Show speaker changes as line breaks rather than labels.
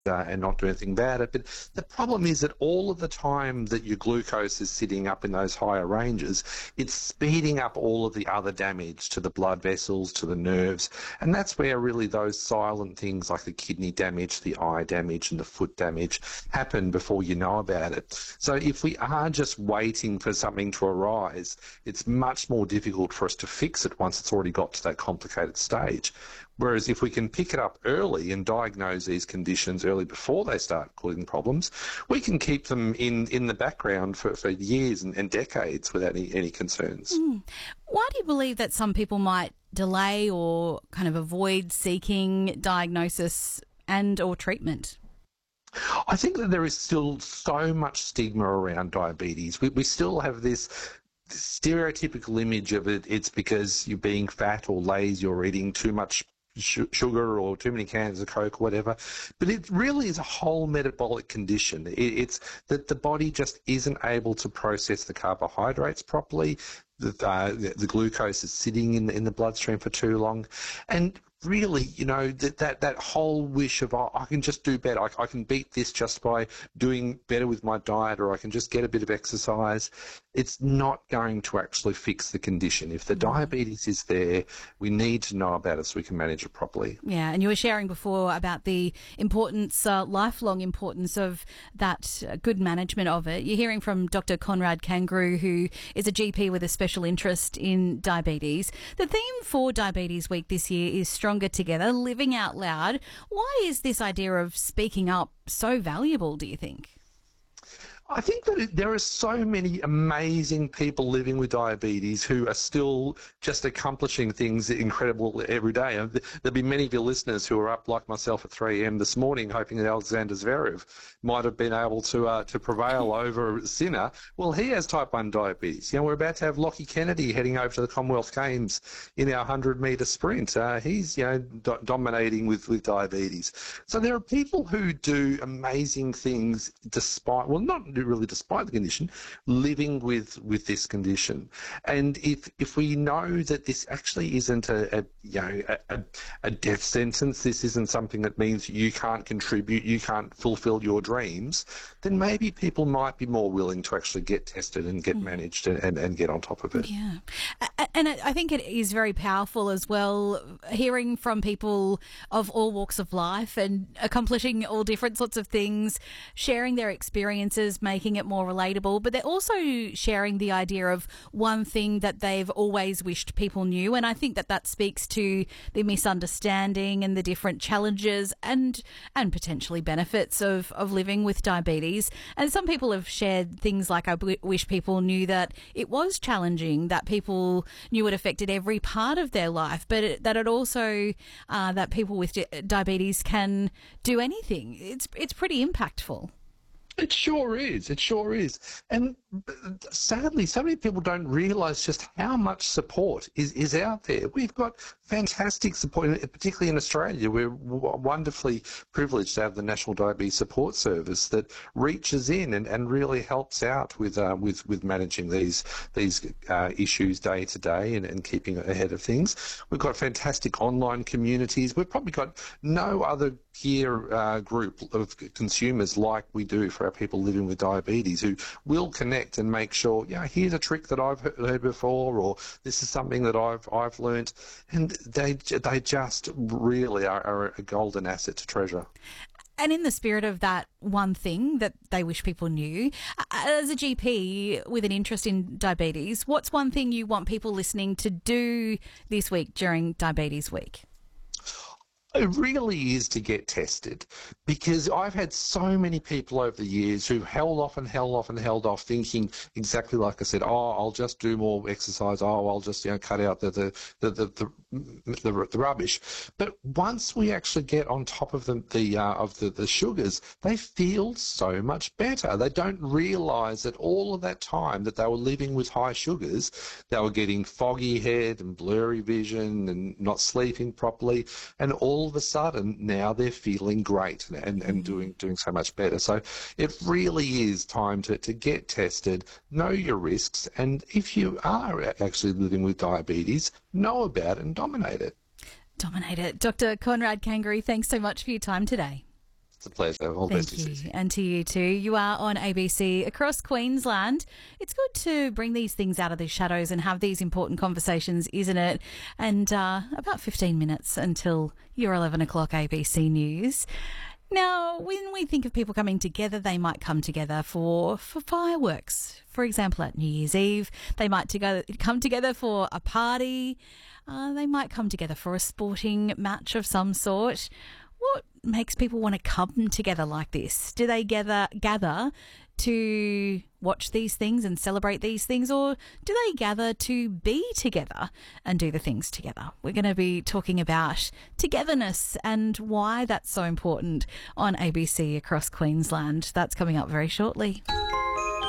and not do anything about it. But the problem is that all of the time that your glucose is sitting up in those higher ranges, it's speeding up all of the other damage to the blood vessels, to the nerves. And that's where really those silent things like the kidney damage, the eye damage and the foot damage happen before you know about it. So if we are just waiting for something to arise, it's much more difficult for us to fix it once it's already got to that complicated stage. Whereas if we can pick it up early and diagnose these conditions early before they start causing problems, we can keep them in the background for years and decades without any concerns.
Why do you believe that some people might delay or kind of avoid seeking diagnosis and or treatment?
I think that there is still so much stigma around diabetes. We still have this stereotypical image of it. It's because you're being fat or lazy or eating too much sugar or too many cans of Coke or whatever. But it really is a whole metabolic condition. It's that the body just isn't able to process the carbohydrates properly. The glucose is sitting in the bloodstream for too long. And really, you know, that whole wish of, I can just do better. I can beat this just by doing better with my diet, or I can just get a bit of exercise. It's not going to actually fix the condition. If the diabetes is there, we need to know about it so we can manage it properly.
Yeah, and you were sharing before about the importance, lifelong importance of that good management of it. You're hearing from Dr. Conrad Kangaroo, who is a GP with a special interest in diabetes. The theme for Diabetes Week this year is Stronger Together, Living Out Loud. Why is this idea of speaking up so valuable, do you think?
I think that there are so many amazing people living with diabetes who are still just accomplishing things incredible every day. There'll be many of your listeners who are up like myself at 3 a.m. this morning hoping that Alexander Zverev might have been able to prevail over Sinner. Well, he has type 1 diabetes. You know, we're about to have Lockie Kennedy heading over to the Commonwealth Games in our 100-metre sprint. He's, you know, dominating with diabetes. So there are people who do amazing things despite, well, not really despite the condition, living with this condition. And if we know that this actually isn't a death sentence, this isn't something that means you can't contribute, you can't fulfill your dreams, then maybe people might be more willing to actually get tested and get managed and get on top of it.
Yeah. And I think it is very powerful as well, hearing from people of all walks of life and accomplishing all different sorts of things, sharing their experiences, making it more relatable, but they're also sharing the idea of one thing that they've always wished people knew. And I think that speaks to the misunderstanding and the different challenges and potentially benefits of living with diabetes. And some people have shared things like, I wish people knew that it was challenging, that people knew it affected every part of their life, but that it also, that people with diabetes can do anything. It's pretty impactful.
It sure is. It sure is. And sadly, so many people don't realise just how much support is out there. We've got fantastic support, particularly in Australia. We're wonderfully privileged to have the National Diabetes Support Service that reaches in and really helps out with managing these issues day to day and keeping ahead of things. We've got fantastic online communities. We've probably got no other peer group of consumers like we do for our people living with diabetes, who will connect and make sure, here's a trick that I've heard before, or this is something that I've learned, and they just really are a golden asset to treasure.
And in the spirit of that one thing that they wish people knew, as a GP with an interest in diabetes, what's one thing you want people listening to do this week during Diabetes Week?
It really is to get tested, because I've had so many people over the years who held off thinking exactly like I said, I'll just do more exercise, I'll just cut out the rubbish. But once we actually get on top of the sugars, they feel so much better. They don't realise that all of that time that they were living with high sugars, they were getting foggy head and blurry vision and not sleeping properly, and all of a sudden now they're feeling great and doing so much better. So it really is time to get tested, know your risks, and if you are actually living with diabetes, know about it and dominate it.
Dominate it. Dr. Conrad Kangaroo, thanks so much for your time today.
It's a pleasure. All the best to
Thank
you,
you.
Susie.
And to you too. You are on ABC across Queensland. It's good to bring these things out of the shadows and have these important conversations, isn't it? And about 15 minutes until your 11 o'clock ABC News. Now, when we think of people coming together, they might come together for fireworks. For example, at New Year's Eve, they might come together for a party. They might come together for a sporting match of some sort. What makes people want to come together like this? Do they gather to watch these things and celebrate these things, or do they gather to be together and do the things together? We're going to be talking about togetherness and why that's so important on ABC across Queensland. That's coming up very shortly.